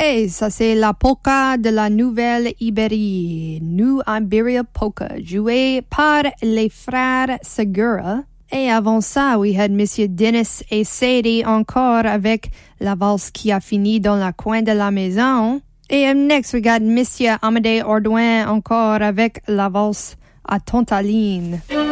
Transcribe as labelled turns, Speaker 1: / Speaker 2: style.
Speaker 1: ça c'est la polka de la Nouvelle-Ibérie, New Iberia Polka, jouée par les frères Segura. Et avant ça, we had Monsieur Dennis et Sadie encore avec la valse qui a fini dans la coin de la maison. Et next, we got Monsieur Amédée Ordouin encore avec la valse à Tontaline.